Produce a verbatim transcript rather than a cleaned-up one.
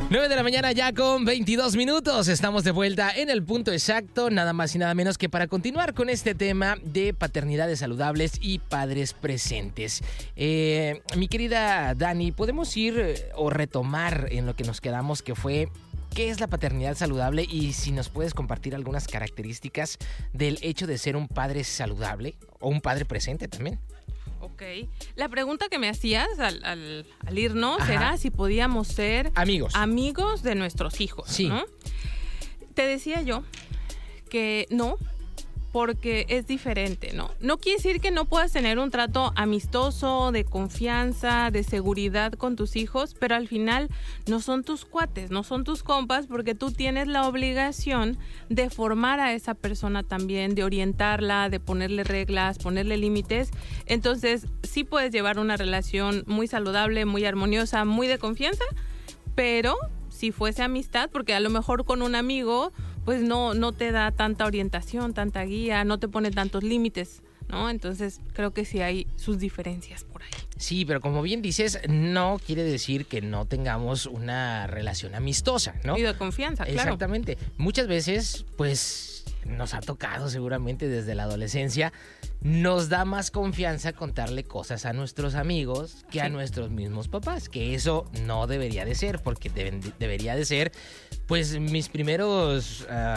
nueve de la mañana ya con veintidós minutos. Estamos de vuelta en el punto exacto, nada más y nada menos que para continuar con este tema de paternidades saludables y padres presentes. Eh, mi querida Dani, ¿podemos ir eh, o retomar en lo que nos quedamos, que fue qué es la paternidad saludable y si nos puedes compartir algunas características del hecho de ser un padre saludable o un padre presente también? Ok. La pregunta que me hacías al, al, al irnos Ajá. era si podíamos ser Amigos. amigos de nuestros hijos, Sí. ¿no? Te decía yo que no, porque es diferente, ¿no? No quiere decir que no puedas tener un trato amistoso, de confianza, de seguridad con tus hijos, pero al final no son tus cuates, no son tus compas, porque tú tienes la obligación de formar a esa persona también, de orientarla, de ponerle reglas, ponerle límites. Entonces, sí puedes llevar una relación muy saludable, muy armoniosa, muy de confianza, pero si fuese amistad, porque a lo mejor con un amigo pues no, no te da tanta orientación, tanta guía, no te pone tantos límites, ¿no? Entonces creo que sí hay sus diferencias por ahí. Sí, pero como bien dices, no quiere decir que no tengamos una relación amistosa, ¿no? Y de confianza, claro. Exactamente. Muchas veces, pues, nos ha tocado seguramente desde la adolescencia, nos da más confianza contarle cosas a nuestros amigos que a Sí. nuestros mismos papás, que eso no debería de ser, porque deben- debería de ser, pues, mis primeros... Uh,